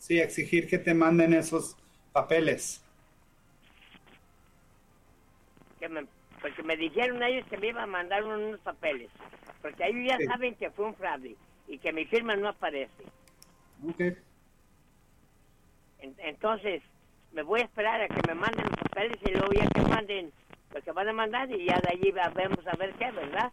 Sí, exigir que te manden esos papeles. Porque me dijeron ellos que me iban a mandar unos papeles. Porque ellos ya Sí. saben que fue un fraude y que mi firma no aparece. Ok. Entonces, me voy a esperar a que me manden los papeles y luego ya que manden lo que van a mandar y ya de allí vamos a ver qué, ¿verdad?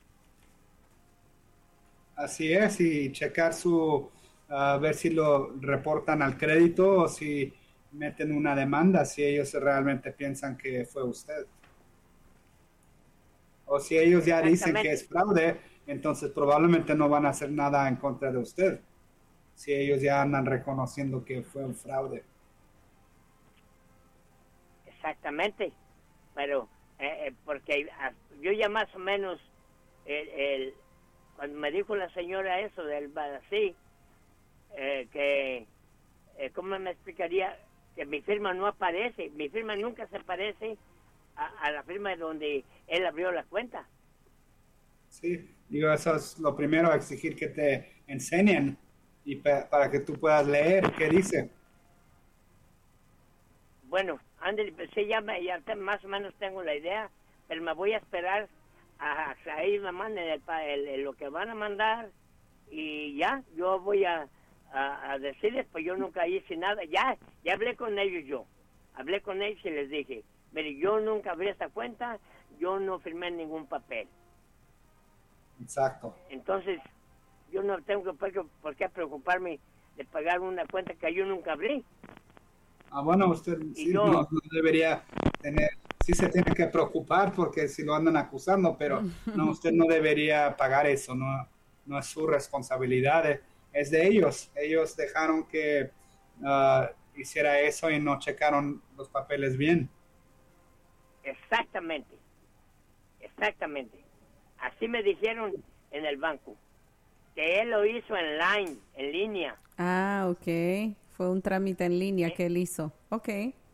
Así es, y checar a ver si lo reportan al crédito o si meten una demanda, si ellos realmente piensan que fue usted. O si ellos ya dicen que es Exactamente, fraude, entonces probablemente no van a hacer nada en contra de usted. Si ellos ya andan reconociendo que fue un fraude. exactamente. Pero, porque yo ya más o menos, cuando me dijo la señora eso del así, que, ¿cómo me explicaría? Que mi firma no aparece, mi firma nunca se parece a la firma donde él abrió la cuenta. Sí, digo, eso es lo primero, exigir que te enseñen y para que tú puedas leer qué dice. Bueno, Andy, pues sí, más o menos tengo la idea, pero me voy a esperar a ellos me manden lo que van a mandar y ya, yo voy a decirles, pues yo nunca hice nada, ya hablé con ellos hablé con ellos y les dije, mire, yo nunca abrí esta cuenta, yo no firmé ningún papel. Exacto. Entonces, yo no tengo por qué preocuparme de pagar una cuenta que yo nunca abrí. Bueno, usted Y sí no, yo, no debería tener, sí se tiene que preocupar porque si lo andan acusando, pero no, usted no debería pagar eso, no, no es su responsabilidad, es de ellos. Ellos dejaron que hiciera eso y no checaron los papeles bien. exactamente, así me dijeron en el banco, que él lo hizo en línea. Ah, ok. Fue un trámite en línea que él hizo. Ok.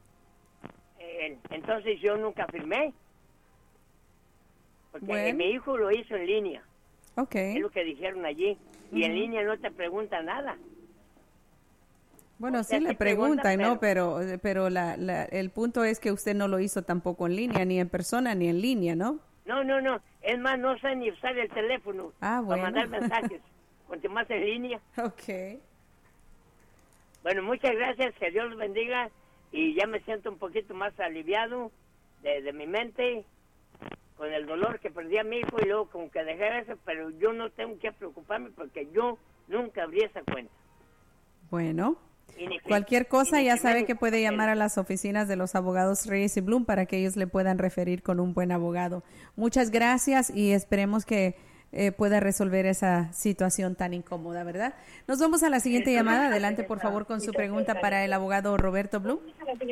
Entonces yo nunca firmé, porque Bueno. mi hijo lo hizo en línea. Ok. Es lo que dijeron allí. Y en línea no te pregunta nada. Bueno, O sea, sí le preguntan, ¿no? Pero el punto es que usted no lo hizo tampoco en línea, ni en persona, ni en línea, ¿no? No. Es más, no sé ni usar el teléfono Ah, bueno. para mandar mensajes. Cuanto más en línea. Ok. Bueno, muchas gracias. Que Dios los bendiga. Y ya me siento un poquito más aliviado de mi mente con el dolor que perdí a mi hijo y luego como que dejé eso. Pero yo no tengo que preocuparme porque yo nunca abrí esa cuenta. Bueno. Cualquier cosa ya sabe que puede llamar a las oficinas de los abogados Reyes y Bloom para que ellos le puedan referir con un buen abogado. Muchas gracias y esperemos que pueda resolver esa situación tan incómoda, ¿verdad? Nos vamos a la siguiente llamada. Adelante, por favor, con su pregunta para el abogado Roberto Bloom.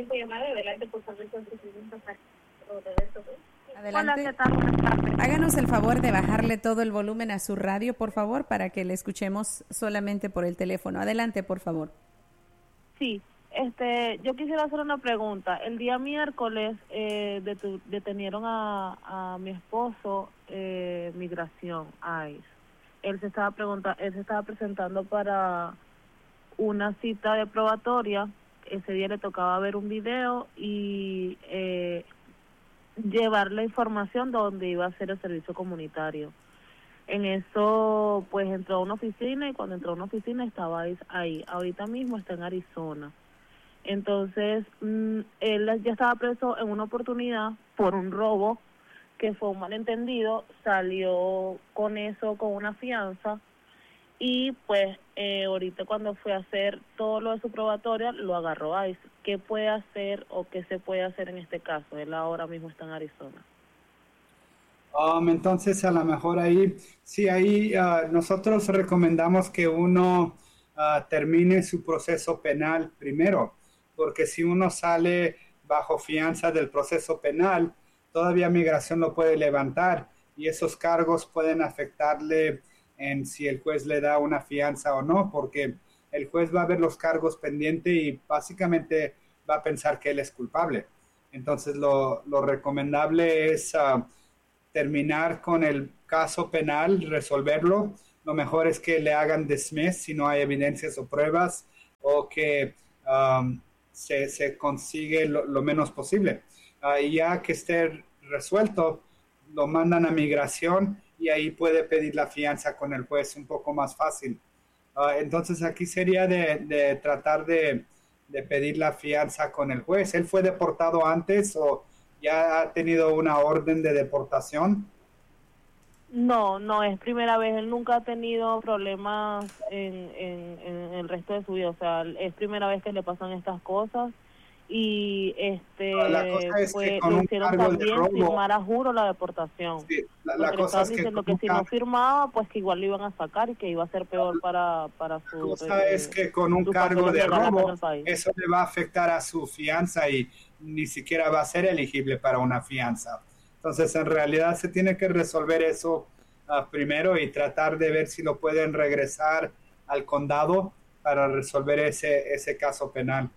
Adelante. Hola, ¿qué tal? Buenas tardes. Háganos el favor de bajarle todo el volumen a su radio, por favor, para que le escuchemos solamente por el teléfono. Adelante, por favor. Sí, yo quisiera hacer una pregunta. El día miércoles detenieron a mi esposo, migración, ICE. Él se estaba presentando para una cita de probatoria. Ese día le tocaba ver un video y llevar la información donde iba a hacer el servicio comunitario. En eso, pues entró a una oficina y cuando entró a una oficina estaba ahí. Ahorita mismo está en Arizona. Entonces, él ya estaba preso en una oportunidad por un robo que fue un malentendido. Salió con eso, con una fianza. Y pues ahorita cuando fue a hacer todo lo de su probatoria, lo agarró ICE. ¿Qué puede hacer o qué se puede hacer en este caso? Él ahora mismo está en Arizona. Entonces, a lo mejor ahí nosotros recomendamos que uno termine su proceso penal primero, porque si uno sale bajo fianza del proceso penal, todavía migración lo puede levantar y esos cargos pueden afectarle en si el juez le da una fianza o no, porque el juez va a ver los cargos pendientes y básicamente va a pensar que él es culpable. Entonces, lo recomendable es terminar con el caso penal, resolverlo. Lo mejor es que le hagan dismiss si no hay evidencias o pruebas o que se consigue lo menos posible. Y ya que esté resuelto, lo mandan a migración y ahí puede pedir la fianza con el juez un poco más fácil. Entonces aquí sería de tratar de pedir la fianza con el juez. ¿Él fue deportado antes o ya ha tenido una orden de deportación? No, no es primera vez. Él nunca ha tenido problemas en el resto de su vida. O sea, es primera vez que le pasan estas cosas. Y la cosa es que pues con le un hicieron cargo de también robo, firmar a juro la deportación. sí, la Porque le cosa estaban es que diciendo con que si no firmaba, pues que igual lo iban a sacar y que iba a ser peor para la cosa es que con un sus cargo papeles de legales acá en robo, el país. eso le va a afectar a su fianza y ni siquiera va a ser elegible para una fianza. Entonces, en realidad se tiene que resolver eso primero y tratar de ver si lo pueden regresar al condado para resolver ese caso penal.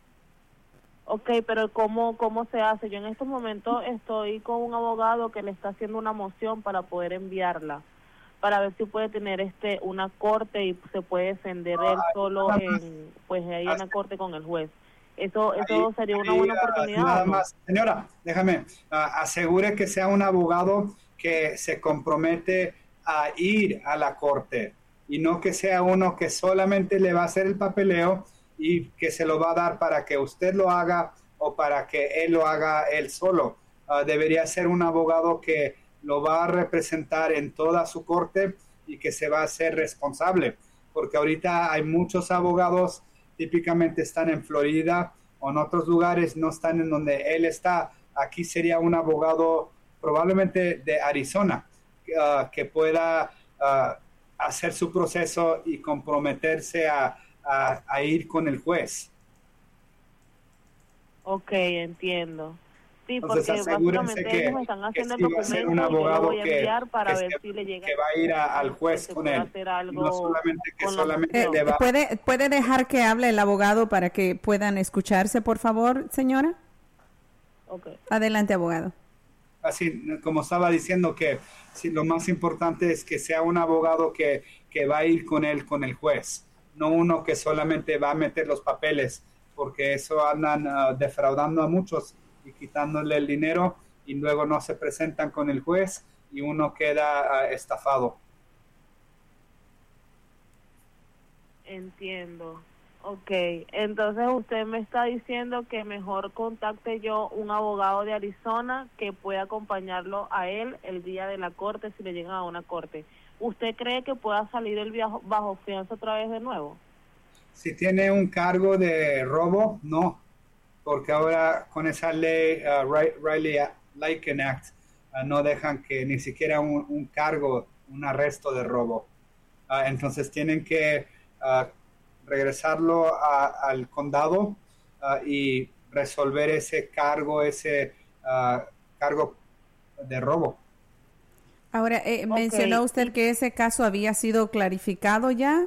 Ok, pero ¿cómo se hace? Yo en estos momentos estoy con un abogado que le está haciendo una moción para poder enviarla, para ver si puede tener una corte y se puede defender él solo pues ahí en la corte con el juez. ¿Eso sería una buena oportunidad Nada o no? más, señora, déjame, asegure que sea un abogado que se compromete a ir a la corte y no que sea uno que solamente le va a hacer el papeleo y que se lo va a dar para que usted lo haga o para que él lo haga él solo. Debería ser un abogado que lo va a representar en toda su corte y que se va a hacer responsable, porque ahorita hay muchos abogados, típicamente están en Florida o en otros lugares, no están en donde él está. Aquí sería un abogado probablemente de Arizona que pueda hacer su proceso y comprometerse a ir con el juez. Ok, entiendo. Sí, Entonces, porque básicamente ellos me están haciendo el sí va a ser un documento y yo lo abogado voy a enviar para ver si le llega que va a ir al juez se con puede él. hacer algo No solamente que con la solamente le va. ¿Puede dejar que hable el abogado para que puedan escucharse, por favor, señora? Okay. Adelante, abogado. Así como estaba diciendo que sí, lo más importante es que sea un abogado que va a ir con él, con el juez, no uno que solamente va a meter los papeles, porque eso andan defraudando a muchos y quitándole el dinero y luego no se presentan con el juez y uno queda estafado. Entiendo. Ok, entonces usted me está diciendo que mejor contacte yo un abogado de Arizona que pueda acompañarlo a él el día de la corte si le llegan a una corte. ¿Usted cree que pueda salir el bajo fianza otra vez de nuevo? Si tiene un cargo de robo, no, porque ahora con esa ley, Riley-Licking Act, no dejan que ni siquiera un cargo, un arresto de robo. Entonces tienen que regresarlo al condado y resolver ese cargo de robo. Ahora, mencionó usted que ese caso había sido clarificado ya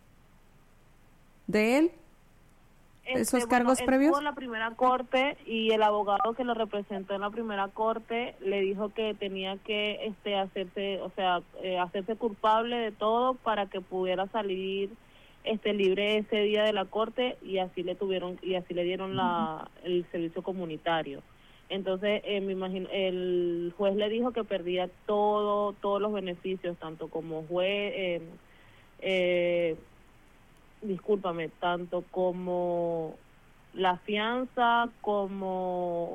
de él, esos cargos previos. Estuvo en la primera corte y el abogado que lo representó en la primera corte le dijo que tenía que hacerse culpable de todo para que pudiera salir libre ese día de la corte y así le dieron el servicio comunitario. Entonces me imagino el juez le dijo que perdía todos los beneficios, tanto como juez tanto como la fianza como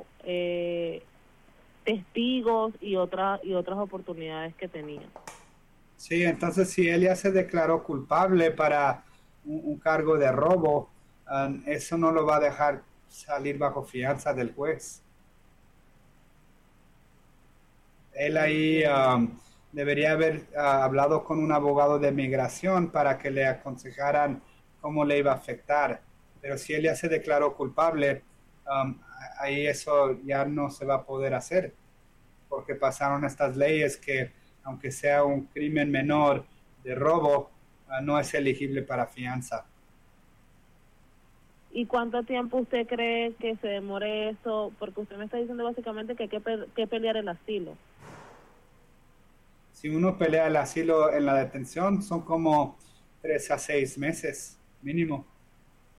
testigos y otras oportunidades que tenía. Sí, entonces si él ya se declaró culpable para un cargo de robo, eso no lo va a dejar salir bajo fianza del juez. Él ahí debería haber hablado con un abogado de migración para que le aconsejaran cómo le iba a afectar. Pero si él ya se declaró culpable, ahí eso ya no se va a poder hacer, porque pasaron estas leyes que, aunque sea un crimen menor de robo, no es elegible para fianza. ¿Y cuánto tiempo usted cree que se demore eso? Porque usted me está diciendo básicamente que hay que pelear el asilo. Si uno pelea el asilo en la detención, son como 3 a 6 meses mínimo.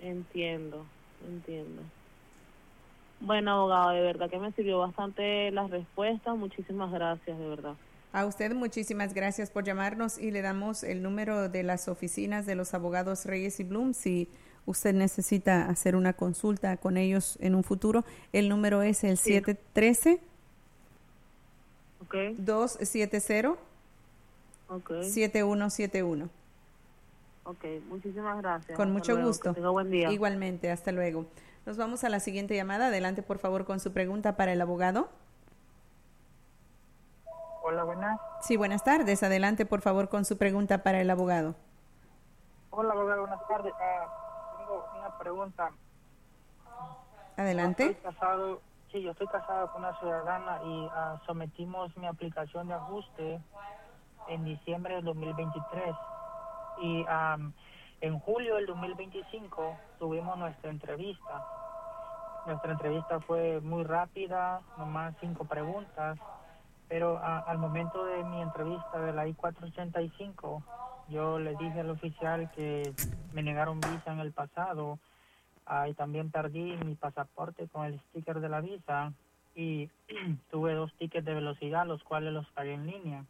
Entiendo. Bueno, abogado, de verdad que me sirvió bastante la respuesta. Muchísimas gracias, de verdad. A usted muchísimas gracias por llamarnos y le damos el número de las oficinas de los abogados Reyes y Bloom si usted necesita hacer una consulta con ellos en un futuro. El número es el 713-270-7171. Ok, muchísimas gracias. Con mucho gusto. Que tenga buen día. Igualmente, hasta luego. Nos vamos a la siguiente llamada. Adelante, por favor, con su pregunta para el abogado. Hola, buenas. Sí, buenas tardes. Adelante, por favor, con su pregunta para el abogado. Hola, abogado, buenas tardes. Tengo una pregunta. Adelante. Yo estoy casado con una ciudadana y sometimos mi aplicación de ajuste en diciembre del 2023. Y en julio del 2025 tuvimos nuestra entrevista. Nuestra entrevista fue muy rápida, nomás 5 preguntas. Pero al momento de mi entrevista de la I-485, yo le dije al oficial que me negaron visa en el pasado y también perdí mi pasaporte con el sticker de la visa y tuve 2 tickets de velocidad, los cuales los pagué en línea.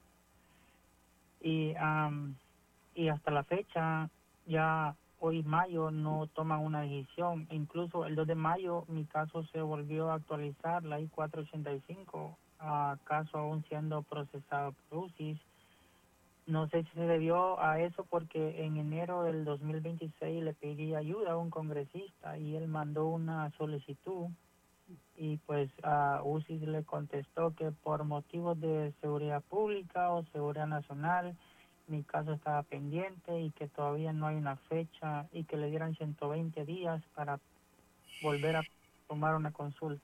Y hasta la fecha, ya hoy mayo, no toman una decisión. Incluso el 2 de mayo mi caso se volvió a actualizar, la I-485, caso aún siendo procesado por UCIS. No sé si se debió a eso porque en enero del 2026 le pedí ayuda a un congresista y él mandó una solicitud y pues UCIS le contestó que por motivos de seguridad pública o seguridad nacional mi caso estaba pendiente y que todavía no hay una fecha y que le dieran 120 días para volver a tomar una consulta.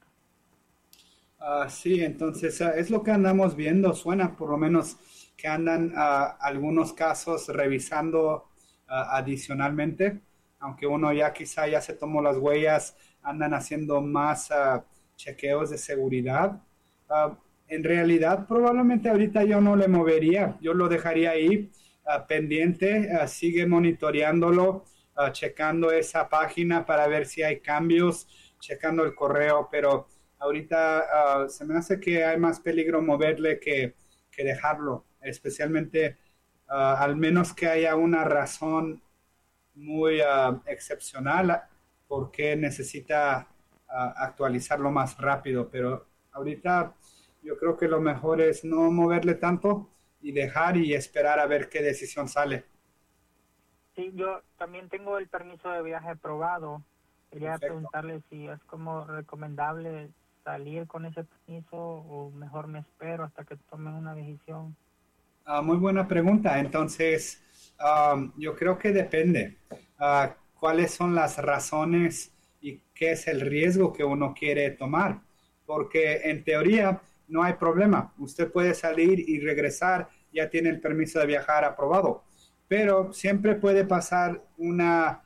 Sí, entonces es lo que andamos viendo. Suena por lo menos que andan algunos casos revisando adicionalmente, aunque uno ya quizá ya se tomó las huellas, andan haciendo más chequeos de seguridad. En realidad, probablemente ahorita yo no le movería, yo lo dejaría ahí pendiente, sigue monitoreándolo, checando esa página para ver si hay cambios, checando el correo, pero ahorita se me hace que hay más peligro moverle que dejarlo, especialmente al menos que haya una razón muy excepcional porque necesita actualizarlo más rápido, pero ahorita yo creo que lo mejor es no moverle tanto y dejar y esperar a ver qué decisión sale. Sí, yo también tengo el permiso de viaje aprobado. Quería Perfecto. preguntarle si es como recomendable salir con ese permiso o mejor me espero hasta que tomen una decisión. Muy buena pregunta. Entonces, yo creo que depende. ¿Cuáles son las razones y qué es el riesgo que uno quiere tomar? Porque en teoría no hay problema. Usted puede salir y regresar, ya tiene el permiso de viajar aprobado. Pero siempre puede pasar una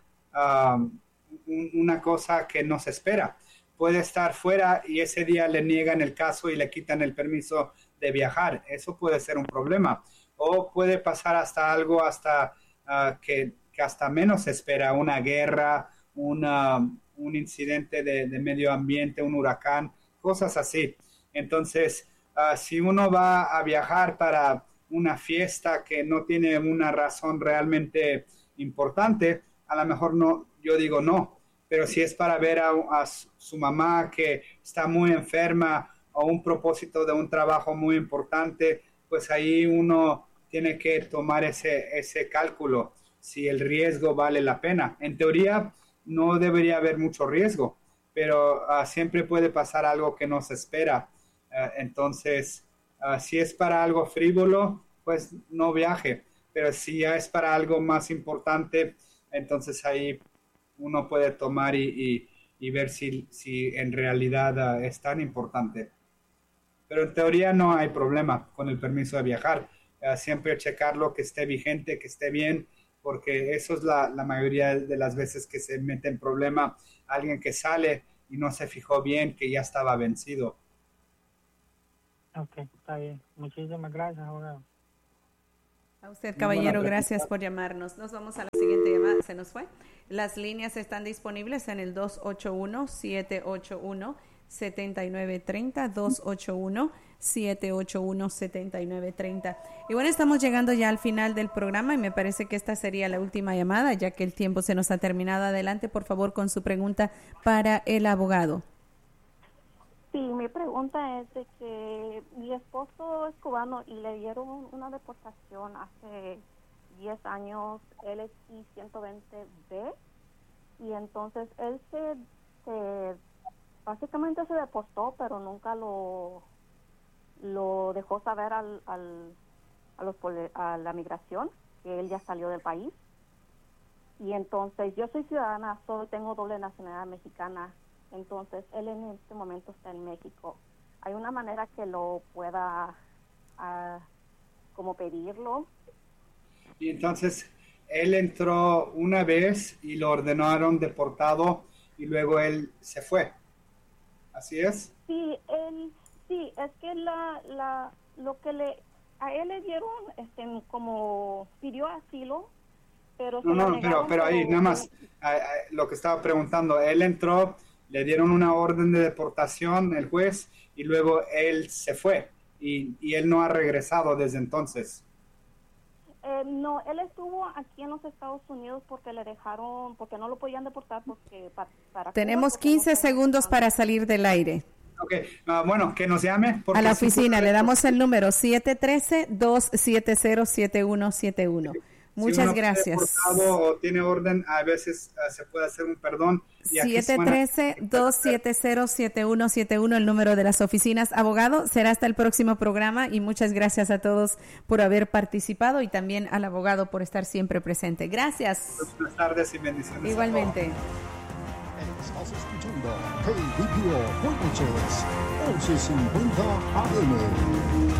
cosa que no se espera. Puede estar fuera y ese día le niegan el caso y le quitan el permiso de viajar. Eso puede ser un problema. O puede pasar hasta algo que hasta menos se espera, una guerra, un incidente de medio ambiente, un huracán, cosas así. Entonces, si uno va a viajar para una fiesta que no tiene una razón realmente importante, a lo mejor no, yo digo no. Pero si es para ver a su mamá que está muy enferma o un propósito de un trabajo muy importante, pues ahí uno tiene que tomar ese cálculo, si el riesgo vale la pena. En teoría no debería haber mucho riesgo, pero siempre puede pasar algo que no se espera. Entonces, si es para algo frívolo, pues no viaje. Pero si ya es para algo más importante, entonces ahí uno puede tomar y ver si en realidad es tan importante. Pero en teoría no hay problema con el permiso de viajar. Siempre checarlo, que esté vigente, que esté bien, porque eso es la mayoría de las veces que se mete en problema alguien que sale y no se fijó bien que ya estaba vencido. Ok, está bien. Muchísimas gracias, abogado. A usted, caballero, gracias por llamarnos. Nos vamos a la siguiente llamada. Se nos fue. Las líneas están disponibles en el 281-781-7930, 281-781-7930. Y bueno, estamos llegando ya al final del programa y me parece que esta sería la última llamada, ya que el tiempo se nos ha terminado. Adelante, por favor, con su pregunta para el abogado. Sí, mi pregunta es de que mi esposo es cubano y le dieron una deportación hace 10 años, él es I-120B, y entonces él básicamente se deportó, pero nunca lo dejó saber a la migración que él ya salió del país. Y entonces yo soy ciudadana, solo tengo doble nacionalidad mexicana. Entonces, él en este momento está en México. ¿Hay una manera que lo pueda, como pedirlo? Y entonces, él entró una vez y lo ordenaron deportado y luego él se fue. ¿Así es? Sí, es que lo que a él le dieron, como pidió asilo, pero... pero ahí, nada más, lo que estaba preguntando, él entró... Le dieron una orden de deportación el juez y luego él se fue y él no ha regresado desde entonces. No, él estuvo aquí en los Estados Unidos porque porque no lo podían deportar porque para Tenemos 15 segundos para salir del aire. Ok, bueno, que nos llame. A la oficina, le damos el número 713-270-7171. Muchas gracias. O tiene orden, a veces se puede hacer un perdón. 713-270-7171, el número de las oficinas. Abogado, será hasta el próximo programa y muchas gracias a todos por haber participado y también al abogado por estar siempre presente. Gracias. Buenas tardes y bendiciones. Igualmente. Estás escuchando KBPO Buenas noches, 11:50 AM.